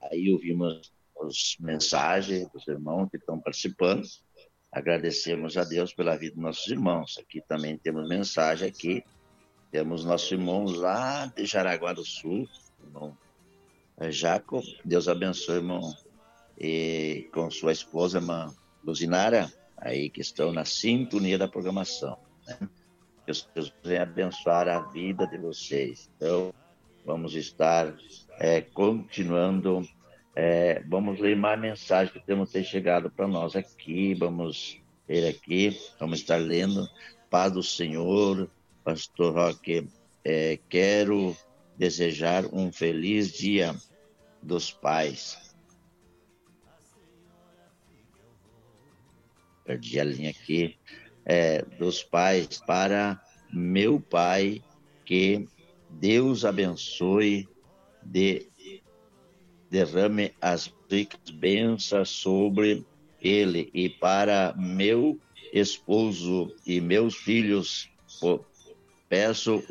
Aí ouvimos as mensagens dos irmãos que estão participando. Agradecemos a Deus pela vida dos nossos irmãos. Aqui também temos mensagem aqui. Temos nossos irmãos lá de Jaraguá do Sul, irmão Jaco. Deus abençoe, irmão. E com sua esposa, irmã Luzinara, aí que estão na sintonia da programação. Que Deus venha abençoar a vida de vocês. Então, vamos estar continuando. Vamos ler mais mensagens que temos ter chegado para nós aqui. Vamos ler aqui, vamos estar lendo. Paz do Senhor, Pastor Roque. Quero desejar um feliz Dia dos Pais. Perdi a linha aqui. Dos pais para meu pai, que Deus abençoe, derrame as ricas bênçãos sobre ele, e para meu esposo e meus filhos, peço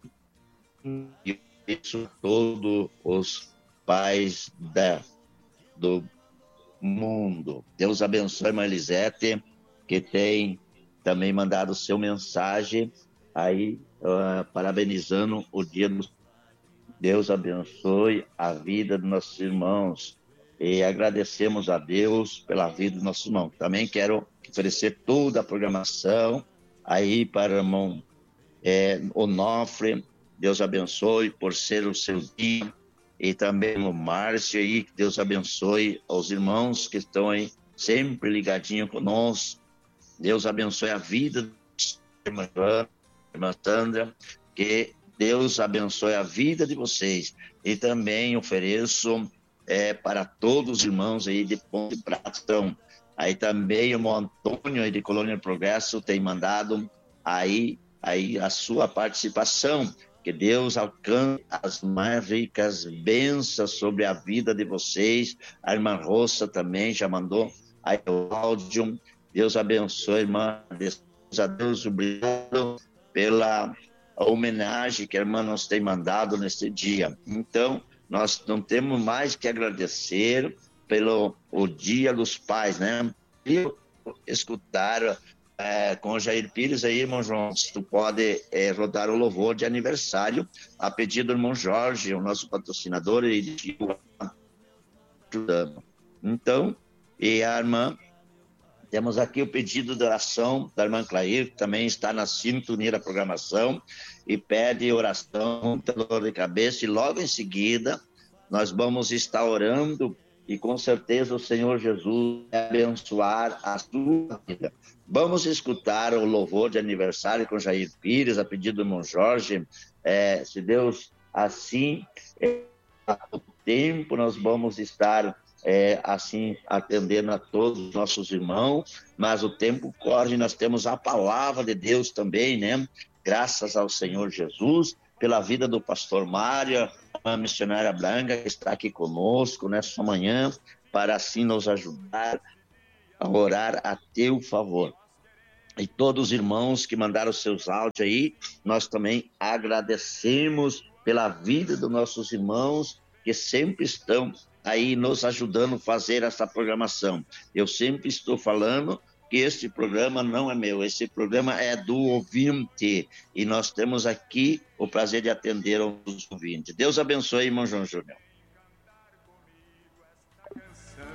isso a todos os pais do mundo. Deus abençoe a irmã Elisete, que tem também mandado seu mensagem aí, parabenizando o dia do... Deus abençoe a vida dos nossos irmãos e agradecemos a Deus pela vida dos nossos irmãos. Também quero oferecer toda a programação aí para o irmão Onofre. Deus abençoe por ser o seu dia. E também o Márcio aí, que Deus abençoe aos irmãos que estão aí sempre ligadinhos conosco. Deus abençoe a vida da irmã Sandra, que Deus abençoe a vida de vocês. E também ofereço para todos os irmãos aí de Ponte Prata. Aí também o irmão Antônio aí de Colônia do Progresso tem mandado aí a sua participação. Que Deus alcance as mais ricas bênçãos sobre a vida de vocês. A irmã Roça também já mandou aí o áudio. Deus abençoe, irmã. Deus, obrigado pela homenagem que a irmã nos tem mandado neste dia. Então, nós não temos mais que agradecer pelo o Dia dos Pais, né? E escutar com o Jair Pires aí, irmão João, se tu pode rodar o louvor de aniversário a pedido do irmão Jorge, o nosso patrocinador, e então, e a irmã, temos aqui o pedido de oração da irmã Clair, que também está na sintonia da programação, e pede oração, dor de cabeça, e logo em seguida nós vamos estar orando, e com certeza o Senhor Jesus vai abençoar a sua vida. Vamos escutar o louvor de aniversário com Jair Pires, a pedido do irmão Jorge. Se Deus assim, o tempo nós vamos estar assim atendendo a todos os nossos irmãos, mas o tempo corre, nós temos a palavra de Deus também, né? Graças ao Senhor Jesus, pela vida do pastor Mário, a missionária Branca, que está aqui conosco nessa manhã, para assim nos ajudar a orar a teu favor. E todos os irmãos que mandaram seus áudios aí, nós também agradecemos pela vida dos nossos irmãos que sempre estão aí nos ajudando a fazer essa programação. Eu sempre estou falando que este programa não é meu, esse programa é do ouvinte, e nós temos aqui o prazer de atender aos ouvintes. Deus abençoe, irmão João Júnior.